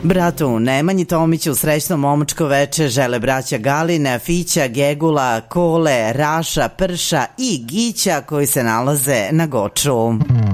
Bratu Nemanji Tomiću srećno momačko veče žele braća Galina, Fića, Gegula, Kole, Raša, Prša i Gića koji se nalaze na Goču.